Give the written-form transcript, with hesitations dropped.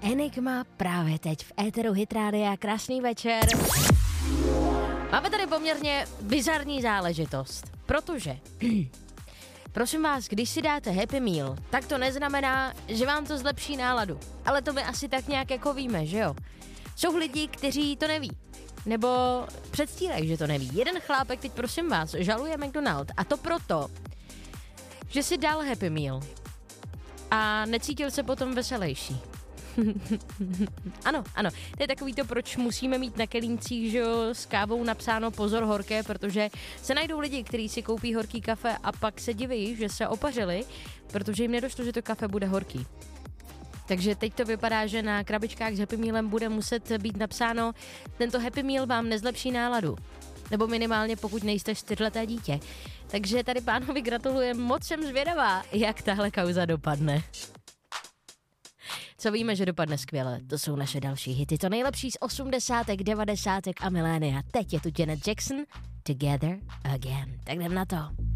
Enigma právě teď v éteru Hit Rádia. Krásný večer. Máme tady poměrně bizarní záležitost, protože prosím vás, když si dáte Happy Meal, tak to neznamená, že vám to zlepší náladu. Ale to my asi tak nějak jako víme, že jo? Jsou lidi, kteří to neví. Nebo předstírají, že to neví. Jeden chlápek teď, prosím vás, žaluje McDonald. A to proto, že si dal Happy Meal a necítil se potom veselější. Ano, to je takový to, proč musíme mít na kelímcích, že jo, s kávou napsáno pozor horké, protože se najdou lidi, kteří si koupí horký kafe a pak se diví, že se opařili, protože jim nedošlo, že to kafe bude horký. Takže teď to vypadá, že na krabičkách s Happy Mealem bude muset být napsáno, tento Happy Meal vám nezlepší náladu. Nebo minimálně, pokud nejste 4leté dítě. Takže tady pánovi gratulujem, moc jsem zvědavá, jak tahle kauza dopadne. Co víme, že dopadne skvěle, to jsou naše další hity. To nejlepší z 80., 90. a milénia. Teď je tu Janet Jackson, Together Again. Tak jdem na to.